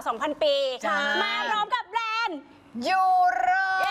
2,000 ปีมาพร้อมกับแบรนด์ยูโร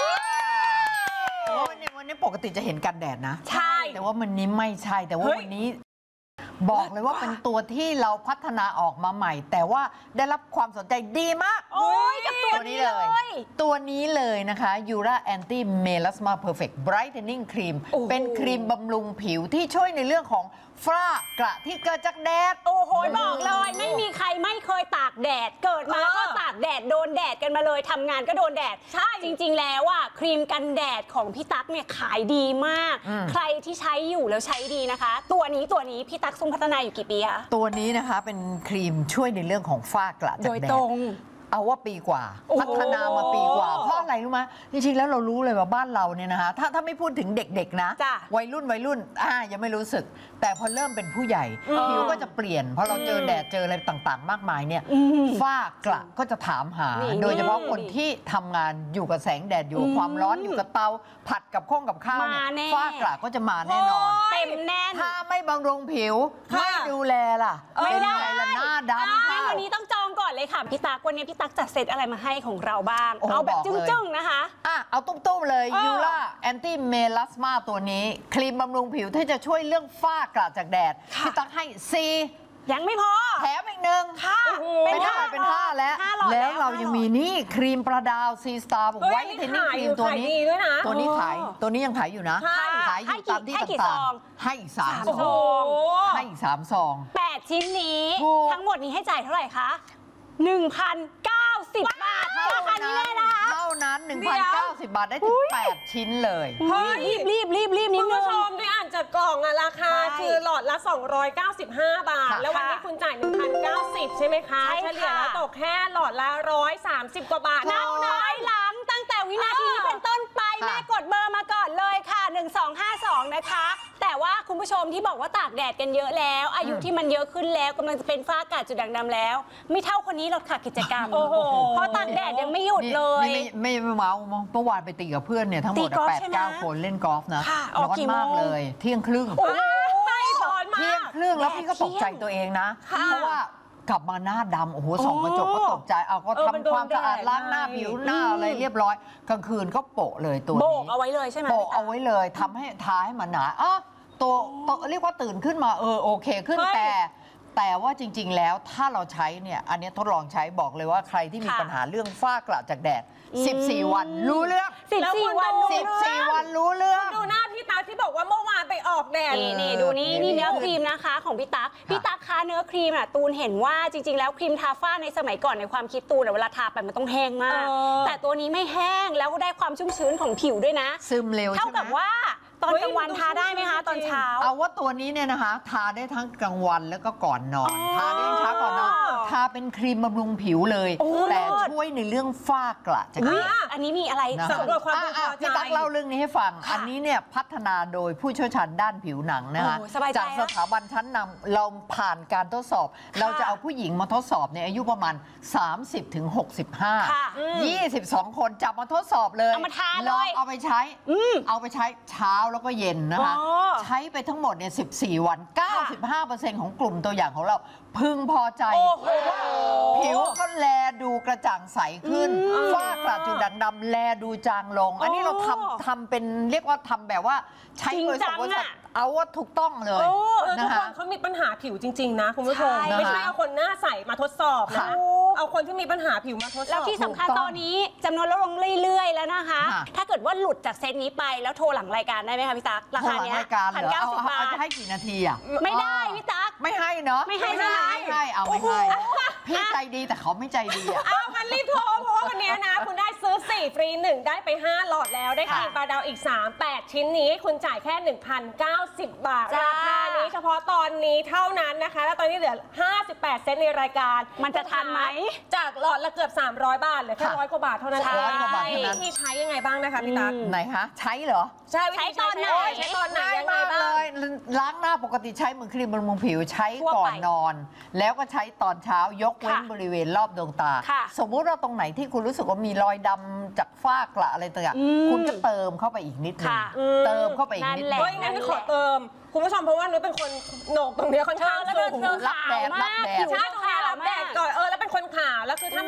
วันนี้ปกติจะเห็นกันแดดนะใช่แต่ว่าวันนี้ไม่ใช่แต่ว่าวันนี้บอกเลยว่าเป็นตัวที่เราพัฒนาออกมาใหม่แต่ว่าได้รับความสนใจดีมากโอ้ยกับตัวนี้เลยตัวนี้เลยนะคะ Yura Anti Melasma Perfect Brightening Cream เป็นครีมบำรุงผิวที่ช่วยในเรื่องของฝ้ากระที่เกิดจากแดดโอ้โหบอกเลยไม่มีใครไม่เคยตากแดดเกิดมาก็ตากแดดโดนแดดกันมาเลยทำงานก็โดนแดดใช่จริงๆแล้วอ่ะครีมกันแดดของพี่ตั๊กเนี่ยขายดีมากใครที่ใช้อยู่แล้วใช้ดีนะคะตัวนี้พี่ตั๊กซุ่มพัฒนาอยู่กี่ปีคะตัวนี้นะคะเป็นครีมช่วยในเรื่องของฝ้ากระจากแดดโดยตรงเอาว่าปีกว่าพัฒนามาปีกว่าเพราะอะไรรู้ไหมจริงๆแล้วเรารู้เลยว่าบ้านเราเนี่ยนะคะถ้าไม่พูดถึงเด็กๆนะวัยรุ่นยังไม่รู้สึกแต่พอเริ่มเป็นผู้ใหญ่ผิวก็จะเปลี่ยนเพราะเราเจอแดดเจออะไรต่างๆมากมายเนี่ยฝ้ากระก็จะถามหาโดยเฉพาะคนที่ทำงานอยู่กับแสงแดดอยู่ความร้อนอยู่กับเตาผัดกับข้าวเนี่ยฝ้ากระก็จะมาแน่นอนเต็มแน่นถ้าไม่บำรุงผิวไม่ดูแลล่ะเป็นไงล่ะหน้าดำงั้นวันนี้ต้องจองก่อนเลยค่ะพี่ตั๊กวันนี้พี่ตั๊กจัดเซตอะไรมาให้ของเราบ้างเอาแบบจึ้งๆนะคะเอาตุ้มๆเลย Yura Anti Melasma ตัวนี้ครีมบำรุงผิวที่จะช่วยเรื่องฝ้ากระจากแดดพี่ตั๊กให้4 ยังไม่พอแถมอีกหนึ่งเป็น5แล้วแล้วเรายังมีนี่ครีมประดาวซีสตาร์ไวท์เทนนิ่งครีมตัวนี้ตัวนี้ยังขายอยู่นะขายอยู่ตามที่ต่างๆให้อีก3 ซองให้อีก3 ซอง 8 ชิ้นนี้ทั้งหมดนี้ให้จ่ายเท่าไหร่คะ1,090 บาทราคานี้เลยนะคะเท่านั้น 1,090 บาทได้ถึง8 ชิ้นเลยรีบนิดนึงคุณผู้ชมได้อ่านจากกล่องราคาคือหลอดละ295 บาทแล้ววันนี้คุณจ่าย1,090ใช่ไหมคะเฉลี่ยแล้วตกแค่หลอดละ130 กว่าบาทนับน้อยหลังตั้งแต่วินาทีนี้เป็นต้นไปแม่กดเบอร์มาก่อนเลยค่ะ1252นะคะแต่ว่าคุณผู้ชมที่บอกว่าตากแดดกันเยอะแล้วอายุที่มันเยอะขึ้นแล้วกำลังจะเป็นฝ้ากระจุดด่างดำแล้วไม่เท่าคนนี้หรอกค่ะกิจกรรมเพราะตากแดดยังไม่หยุดเลยไม่เมาเมื่อวานไปตีกับเพื่อนเนี่ยทั้งหมด8-9 คนเล่นกอล์ฟนะร้อนมากเลยเที่ยงครึ่งแล้วพี่ก็ตกใจตัวเองนะเพราะว่ากลับมาหน้าดำโอ้โหส่องกระจกก็ตกใจเอาก็ทำความสะอาดล้างหน้าผิวหน้าอะไรเรียบร้อยกลางคืนก็โปะเลยตัวนี้โบกเอาไว้เลยใช่ไหมโปะเอาไว้เลยทำให้ทาให้มันหนาตัวเรียกว่าตื่นขึ้นมาโอเคขึ้นแต่ว่าจริงๆแล้วถ้าเราใช้เนี่ยอันนี้ทดลองใช้บอกเลยว่าใครที่มีปัญหาเรื่องฝ้ากระจากแดด14 วันรู้เรื่อง 14 วันรู้เรื่องดูหน้าพี่ตั๊กที่บอกว่าเมื่อวานไปออกแดดนี่ดูนี่เนื้อครีมนะคะของพี่ตั๊กคะเนื้อครีมตูนเห็นว่าจริงๆแล้วครีมทาฝ้าในสมัยก่อนในความคิดตูนเวลาทาไปมันต้องแห้งมากแต่ตัวนี้ไม่แห้งแล้วก็ได้ความชุ่มชื้นของผิวด้วยนะซึมเร็วเท่ากับว่าตอนกลางวันทาได้ไหมคะตอนเช้าเอาว่าตัวนี้เนี่ยนะคะทาได้ทั้งกลางวันแล้วก็ก่อนนอนทาได้ทั้งเช้าก่อนนอนทาเป็นครีมบำรุงผิวเลยแต่ช่วยในเรื่องฝ้ากระจากแดดอันนี้มีอะไรสำรวจความพอใจพี่ตั๊กเล่าเรื่องนี้ให้ฟังอันนี้เนี่ยพัฒนาโดยผู้เชี่ยวชาญด้านผิวหนังนะคะจากสถาบันชั้นนำเราผ่านการทดสอบเราจะเอาผู้หญิงมาทดสอบในอายุประมาณ30-65 22 คนจับมาทดสอบเลยเอามาทาเลยเอาไปใช้เช้าแล้วก็เย็นนะคะใช้ไปทั้งหมดเนี่ย14 วัน 95% ของกลุ่มตัวอย่างของเราพึงพอใจผิวก็แลดูกระจ่างใสขึ้นฝ้ากระจุดด่างดำแลดูจางลงอันนี้เราทำเป็นเรียกว่าทำแบบว่าใช้บริษัทเอาว่าถูกต้องเลยทุกคนเขามีปัญหาผิวจริงๆนะคุณผู้ชมไม่ใช่เอาคนหน้าใสมาทดสอบนะเอาคนที่มีปัญหาผิวมาทดสอบแล้วที่สำคัญตอนนี้จำนวนลดลงเรื่อยๆแล้วนะคะถ้าเกิดว่าหลุดจากเซตนี้ไปแล้วโทรหลังรายการได้ไหมคะพี่ตั๊กราคาเนี้ย 1,090 บาทจะให้กี่นาทีอ่ะไม่ได้พี่ตั๊กไม่ให้เนาะไม่ให้ใช่ไหมไม่ให้พี่ใจดีแต่เขาไม่ใจดีอ่ะมันรีบโทรเพราะว่าวันนี้นะคุณได้ซื้อ4ฟรี1ได้ไป5หลอดแล้วได้ครีมปลาดาวอีก8ชิ้นนี้คุณจ่ายแค่ 1,090 บาทราคานี้เฉพาะตอนนี้เท่านั้นนะคะแล้วตอนนี้เหลือ58 เซตในรายการมันจะทันไหมจากหลอดละเกือบ300 บาทเหลือแค่100 กว่าบาทเท่านั้นที่ใช้ยังไงบ้างนะคะพี่ตั๊กไหนคะใช้เหรอใช้ตอนไหนยังไงบ้างเลยล้างหน้าปกติใช้เหมือนครีมบำรุงผิวใช้ก่อนนอนแล้วก็ใช้ตอนเช้ายกเว้นบริเวณรอบดวงตาสมมุติว่าตรงไหนที่คุณรู้สึกว่ามีรอยดำจากฝ้ากระอะไรต่างๆคุณก็เติมเข้าไปอีกนิดนึงเติมเข้าไปอีกนิดนึงงั้นขอเติมคุณผู้ชมเพราะว่านุ้ยเป็นคนโหนกตรงนี้ค่อนข้างสูงรับแดดใช่ตรงนี้รับแดดก่อนแล้วเป็นคนขาวแล้วคือถ้ามัน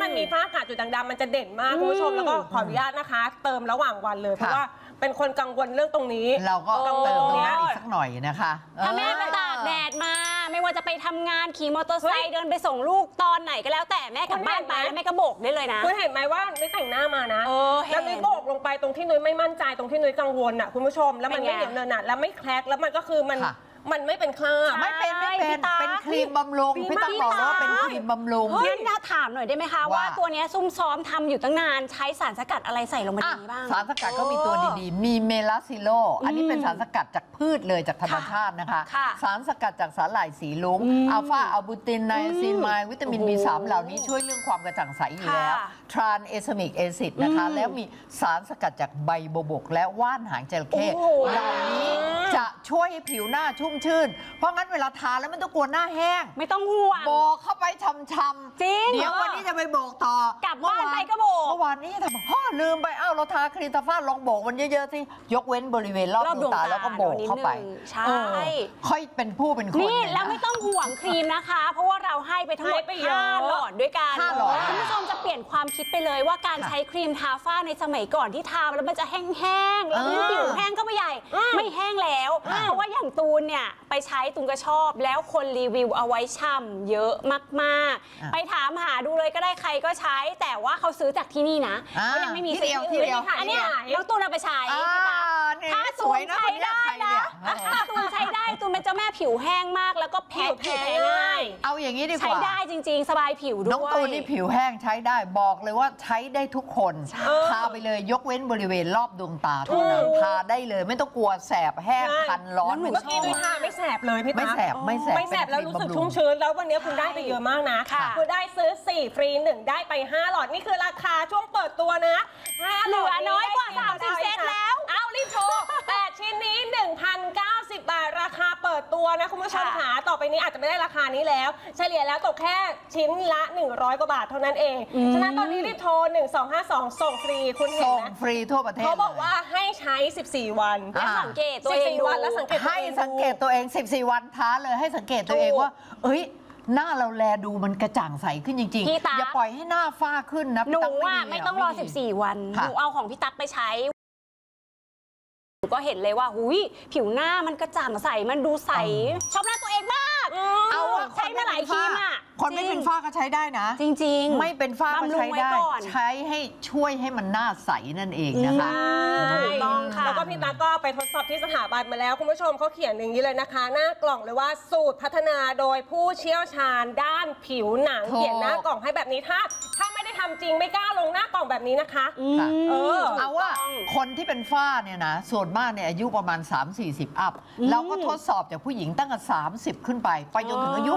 มันมีฝ้ากระจุดด่างดำมันจะเด่นมากคุณผู้ชมแล้วก็ขออนุญาตนะคะ เติมระหว่างวันเลยเพราะว่าเป็นคนกังวลเรื่องตรงนี้เราก็เติมตรงนี้อีกสักหน่อยนะคะถ้าแม่ไปตากแดดมาไม่ว่าจะไปทำงานขี่มอเตอร์ไซค์เดินไปส่งลูกตอนไหนก็แล้วแต่แม่กลับบ้านไปแล้วแม่ก็โบกได้เลยนะคุณเห็นไหมว่านุ้ยแต่งหน้ามานะแล้วนุ้ยโบกลงไปตรงที่นุ้ยไม่มั่นใจตรงที่นุ้ยกังวลอ่ะคุณผู้ชมแล้วมันไม่เหนียวเนินหนะแล้วไม่แคลกแล้วมันก็คือมันไม่เป็นคราบไม่เป็นครีมบำรุงพี่ตั้งบอกว่าเป็นครีมบำรุงงั้นน่าถามหน่อยได้ไหมคะว่าตัวนี้ซุ่มซ้อมทำอยู่ตั้งนานใช้สารสกัดอะไรใส่ลงมาในนี้บ้างสารสกัดก็มีตัวดีๆมีเมลาซิโลอันนี้เป็นสารสกัดจากพืชเลยจากธรรมชาตินะคะสารสกัดจากสาหร่ายสีลุ้งอัลฟาอัลบูตินไนซินไมล์วิตามิน B3 เหล่านี้ช่วยเรื่องความกระจ่างใสอยู่แล้วทรานเอสมิกแอซิดนะคะแล้วมีสารสกัดจากใบโบกและว่านหางจระเข้เหล่านี้จะช่วยให้ผิวหน้าชุ่มชื่นเพราะงั้นเวลาทาแล้วไม่ต้องกลัวหน้าแห้งไม่ต้องห่วงโบกเข้าไปช่ำๆจริงเดี๋ยววันนี้จะไปโบกต่อกลับบ้านไปก็โบกเมื่อวานนี้ทำพ่อลืมไปเราทาครีมทาฝ้าลองโบกมันเยอะๆสิยกเว้นบริเวณรอบดวงตาแล้วก็โบกเข้าไปใช่ค่อยเป็นผู้เป็นคนนี่แล้วไม่ต้องห่วงครีมนะคะเพราะว่าเราให้ไปทั้งหมด5 หลอดด้วยกันคุณผู้ชมจะเปลี่ยนความคิดไปเลยว่าการใช้ครีมทาฝ้าในสมัยก่อนที่ทาแล้วมันจะแห้งๆแล้วผิวแห้งก็ไม่ใหญ่ไม่แห้งแล้วเพราะว่าอย่างตูนเนี่ยไปใช้ตูนก็ชอบแล้วคนรีวิวเอาไว้ช่ำเยอะมากๆไปถามหาดูเลยก็ได้ใครก็ใช้แต่ว่าเขาซื้อจากที่นี่นะเขายังไม่มีที่เดียวอันนี้น้องตูนเอาไปใช้ถ้าตูนใช้ได้นะถ้าตูนใช้ได้ตูนเป็นเจ้าแม่ผิวแห้งมากแล้วก็แพ้ง่ายเอาอย่างนี้ดีกว่าใช้ได้จริงๆสบายผิวด้วยน้องตูนนี่ผิวแห้งใช้ได้บอกเลยว่าใช้ได้ทุกคนทาไปเลยยกเว้นบริเวณรอบดวงตาเท่านั้นทาได้เลยไม่ต้องกลัวแสบแห้งคันร้อนเมื่อกี้ทาไม่แสบเลยพี่ตาไม่แสบแล้วรู้สึกชุ่มชื้นแล้ววันนี้คุณได้ไปเยอะมากนะคุณได้ซื้อ4ฟรี1ได้ไป5หลอดนี่คือราคาช่วงเปิดตัวนะ5หลอดน้อยกว่า30เซตแล้วรีบโทร8ชิ้นนี้ 1,090 บาทราคาเปิดตัวนะคุณผู้ชมขาต่อไปนี้อาจจะไม่ได้ราคานี้แล้วเฉลี่ยแล้วตกแค่ชิ้นละ100 กว่าบาทเท่านั้นเองฉะนั้นตอนนี้รีบโทร1252ส่งฟรีคุณเห็นไหมส่งฟรีทั่วประเทศเขาบอกว่าให้ใช้14วันแล้วสังเกตตัวเอง 14วันแล้วสังเกตตัวเอง14วันท้าเลยให้สังเกตตัวเองว่าหน้าเราแลดูมันกระจ่างใสขึ้นจริงๆอย่าปล่อยให้หน้าฝ้าขึ้นนะหนูว่าไม่ต้องรอ14วันหนูเอาของพี่ตั๊กไปใช้ก็เห็นเลยว่าผิวหน้ามันกระจ่างใสมันดูใสชอบหน้าตัวเองมากเอาใช้มาหลายครีมอ่ะคนไม่เป็นฝ้าก็ใช้ได้นะจริงๆไม่เป็นฝ้าก็ใช้ได้ใช้ให้ช่วยให้มันหน้าใสนั่นเองนะคะถูกต้องค่ะแล้วก็พี่ตาก็ไปทดสอบที่สถาบันมาแล้วคุณผู้ชมเขาเขียนอย่างนี้เลยนะคะหน้ากล่องเลยว่าสูตรพัฒนาโดยผู้เชี่ยวชาญด้านผิวหนังเขียนหน้ากล่องให้แบบนี้ถ้าไม่ได้ทำจริงไม่กล้าลงหน้ากล่องแบบนี้นะคะเอาว่าคนที่เป็นฝ้าเนี่ยนะส่วนมากเนี่ยอายุประมาณ3-40อัพเราก็ทดสอบจากผู้หญิงตั้งแต่30ขึ้นไปจนถึงอายุ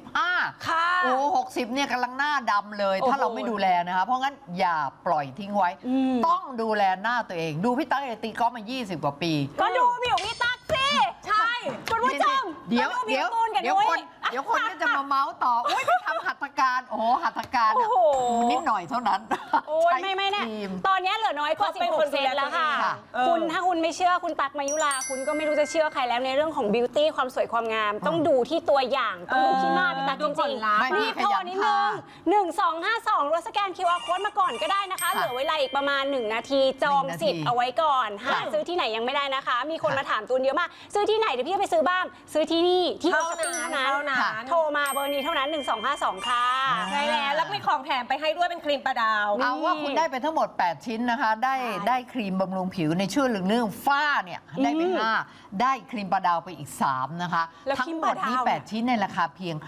65 ค่ะ 60เนี่ยกำลังหน้าดำเลยถ้าเราไม่ดูแลนะคะเพราะงั้นอย่าปล่อยทิ้งไว้ต้องดูแลหน้าตัวเองดูพี่ตั๊กตีกอล์ฟมา20 กว่าปีก็ดูผิวพี่ตั๊กสิใช่คุณผู้ชมเดี๋ยวคนก็จะมาเมาส์ต่อไปทำหัตถการหัตถการนิดหน่อยเท่านั้นไม่แน่ตอนนี้เหลือน้อยกว่า16เซนแล้วค่ะถ้าคุณไม่เชื่อคุณตั๊กมายุราคุณก็ไม่รู้จะเชื่อใครแล้วในเรื่องของบิวตี้ความสวยความงามต้องดูที่ตัวอย่างต้องดูที่หน้าพี่ตั๊กจริงๆนี่โทรนิดนึง1252รถสแกน QR Code มาก่อนก็ได้นะคะเหลือเวลาอีกประมาณ1 นาทีจองสิทธิ์เอาไว้ก่อนหาซื้อที่ไหนยังไม่ได้นะคะมีคนมาถามตูนเยอะมากซื้อที่ไหนเดี๋ยวพี่ไปซื้อบ้างซื้อที่นี่ที่โอสติ้งเท่านั้นโทรมาเบอร์นี้เท่านั้น1252ค่ะใช่แล้วมีของแถมไปให้ด้วยเป็นครีมประดาวเอาว่าคุณได้ไปทั้งหมด8ชิ้นนะคะได้ครีมบำรุงผิวในช่วงเรื่องฝ้าเนี่ยได้ไป5ได้ครีมประดาวไปอีก3นะคะทั้งหมดนี้8ชิ้นในราคาเพียง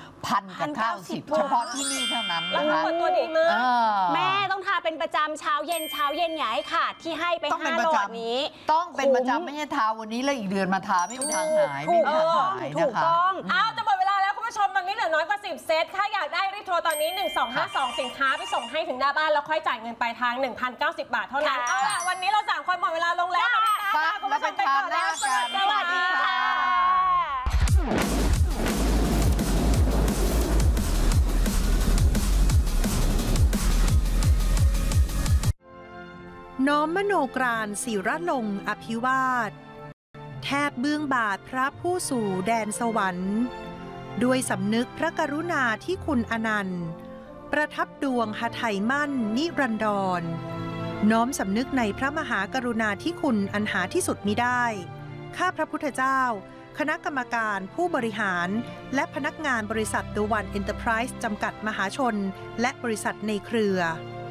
1,090เฉพาะที่นี่เท่านั้นนะคะตัวดีมากแม่ต้องทาเป็นประจำเช้าเย็นอย่าให้ขาดที่ให้ไป5 หลอดนี้ต้องเป็นประจำไม่ใช่ทาวันนี้แล้วอีกเดือนมาทาไม่มีทางหายถูกต้องจะหมดเวลาแล้วคุณผู้ชมตอนนี้เหลือน้อยกว่า10 เซตถ้าอยากได้รีบโทรตอนนี้1252สินค้าไปส่งให้ถึงหน้าบ้านแล้วค่อยจ่ายเงินปลายทาง 1,090 บาทเท่านั้นเอาล่ะวันนี้เรา3 คนหมดเวลาลงแล้วคุณผู้ชมไปก่อนแล้วสวัสดีค่ะน้อมมโนกรานศิรลงอภิวาทแทบเบื้องบาทพระผู้สู่แดนสวรรค์ด้วยสำนึกพระกรุณาที่คุณอนันต์ประทับดวงหทัยมั่นนิรันดรน้อมสำนึกในพระมหากรุณาธิคุณอันหาที่สุดมิได้ข้าพระพุทธเจ้าคณะกรรมการผู้บริหารและพนักงานบริษัท The One Enterprise จำกัดมหาชนและบริษัทในเครือ